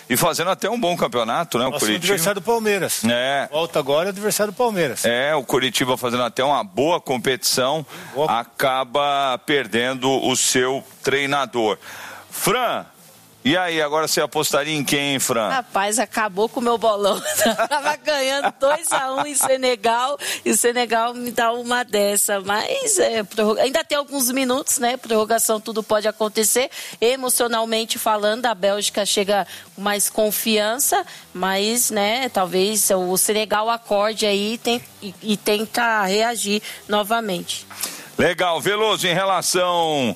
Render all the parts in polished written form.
E fazendo até um bom campeonato, né? O Curitiba. Adversário do Palmeiras. Volta agora, adversário do Palmeiras. O Curitiba fazendo até uma boa competição, acaba perdendo o seu treinador. Fran, e aí, agora você apostaria em quem, hein, Fran? Rapaz, acabou com o meu bolão. Tava ganhando 2-1 em Senegal, e o Senegal me dá uma dessa. Mas ainda tem alguns minutos, né? Prorrogação, tudo pode acontecer. Emocionalmente falando, a Bélgica chega com mais confiança, mas, né, talvez o Senegal acorde aí e tenta reagir novamente. Legal. Veloso, em relação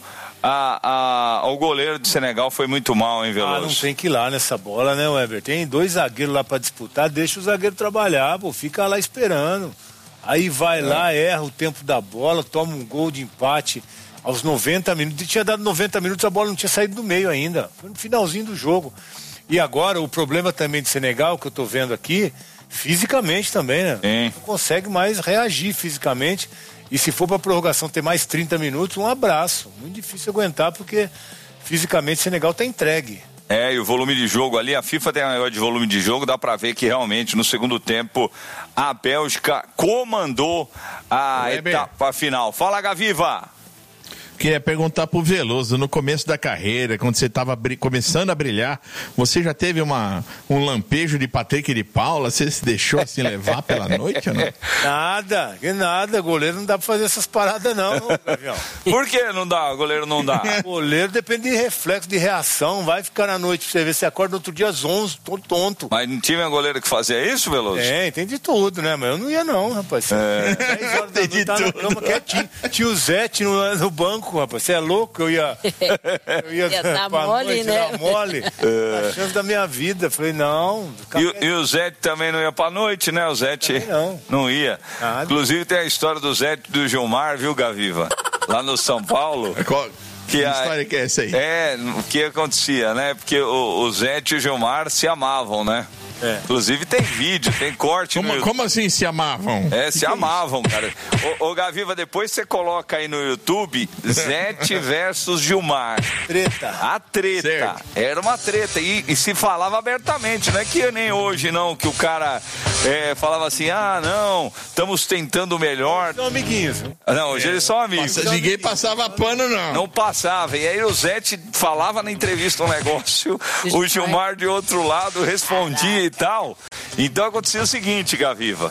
ao goleiro de Senegal, foi muito mal, hein, Veloso? Não tem que ir lá nessa bola, né, Weber? Tem 2 zagueiros lá pra disputar, deixa o zagueiro trabalhar, pô, fica lá esperando. Aí vai lá, erra o tempo da bola, toma um gol de empate aos 90 minutos. Tinha dado 90 minutos, a bola não tinha saído do meio ainda. Foi no finalzinho do jogo. E agora, o problema também de Senegal, que eu tô vendo aqui, fisicamente também, né? Não consegue mais reagir fisicamente. E se for para prorrogação ter mais 30 minutos, um abraço. Muito difícil aguentar, porque fisicamente o Senegal tá entregue. E o volume de jogo ali, a FIFA tem um negócio de volume de jogo, dá para ver que realmente no segundo tempo a Bélgica comandou a etapa final. Fala, Gaviva! Queria perguntar pro Veloso, no começo da carreira, quando você estava começando a brilhar, você já teve um lampejo de Patrick de Paula? Você se deixou assim levar pela noite ou não? Nada, goleiro não dá pra fazer essas paradas não, Gavião. Por que não dá? Goleiro não dá? Goleiro depende de reflexo, de reação, vai ficar na noite pra você ver, você acorda no outro dia às 11, todo tonto. Mas não tinha goleiro que fazia isso, Veloso? Tem de tudo, né, mas eu não ia não, rapaz. 10 horas da noite, tá na cama quietinho, tinha o Zé no banco, rapaz, você é louco? Eu ia dar mole, né? Dar mole. A chance da minha vida. Falei, não. E o Zé também não ia pra noite, né? O Zé não ia. Nada. Inclusive tem a história do Zé e do Gilmar, viu, Gaviva? Lá no São Paulo. Que história que é essa aí? O que acontecia, né? Porque o Zé e o Gilmar se amavam, né? Inclusive tem vídeo, tem corte. Como assim se amavam? Se amavam, cara. Ô Gaviva, depois você coloca aí no YouTube Zete versus Gilmar. A treta. Certo. Era uma treta. E se falava abertamente, não é que nem hoje, não, que o cara falava assim, não, estamos tentando o melhor. São amiguinhos. Não, hoje eles são amigos. Ninguém passava pano, não. Não passava. E aí o Zete falava na entrevista um negócio, o Gilmar de outro lado respondia e tal. Então acontecia o seguinte, Gaviva,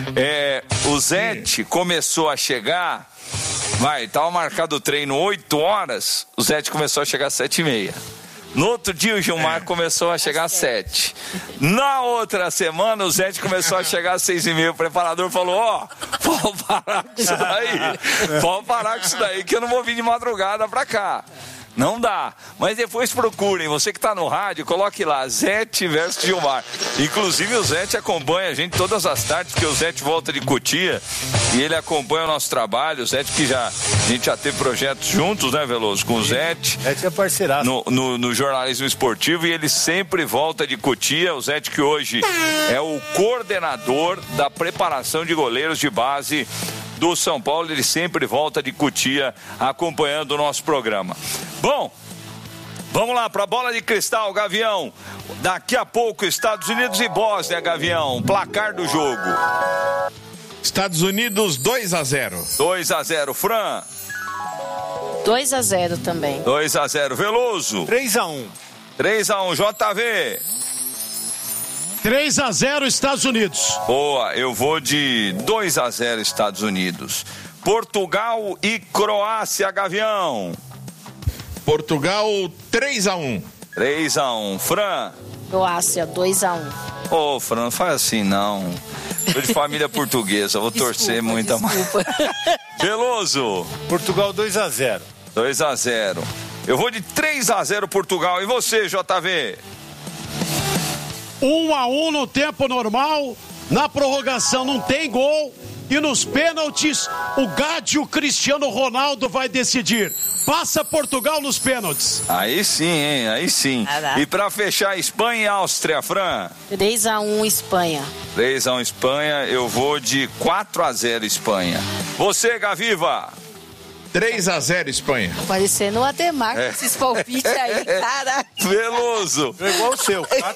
o Zete começou a chegar, tava marcado o treino 8 horas, o Zete começou a chegar às 7h30. No outro dia o Gilmar começou a chegar às 7. Na outra semana o Zete começou a chegar às 6h30. O preparador falou, pode parar com isso daí. Pode parar com isso daí que eu não vou vir de madrugada pra cá. Não dá. Mas depois procurem. Você que está no rádio, coloque lá, Zete versus Gilmar. Inclusive o Zete acompanha a gente todas as tardes, porque o Zete volta de Cotia e ele acompanha o nosso trabalho. O Zete que a gente já teve projetos juntos, né, Veloso? Com o Zete. Zete é parceiraço. No jornalismo esportivo, e ele sempre volta de Cotia. O Zete que hoje é o coordenador da preparação de goleiros de base do São Paulo, ele sempre volta de Cotia acompanhando o nosso programa. Bom, vamos lá para a bola de cristal, Gavião. Daqui a pouco, Estados Unidos e Bósnia, Gavião. Placar do jogo. Estados Unidos 2-0. 2-0, Fran. 2-0 também. 2-0, Veloso. 3-1. 3-1, JV. 3-0 Estados Unidos. Boa, eu vou de 2-0 Estados Unidos. Portugal e Croácia, Gavião. Portugal 3-1. 3-1. Fran. Croácia 2-1. Fran, não faz assim não. Sou de família portuguesa, vou torcer muito mais. Veloso. Portugal 2-0. 2-0. Eu vou de 3-0 Portugal. E você, JV? 1-1 no tempo normal, na prorrogação não tem gol e nos pênaltis o Gádio Cristiano Ronaldo vai decidir. Passa Portugal nos pênaltis. Aí sim, hein? Aí sim. E pra fechar, Espanha e Áustria, Fran? 3-1 Espanha. 3-1 Espanha, eu vou de 4-0 Espanha. Você, Gaviva? 3-0 Espanha. Parecendo o Ademar com esses palpites aí, cara. Veloso. É igual o seu.